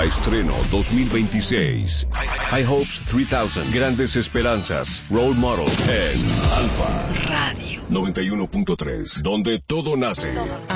Alfa Estreno 2026. High Hopes 3000. Grandes esperanzas. Role Model en Alfa Radio 91.3, donde todo nace.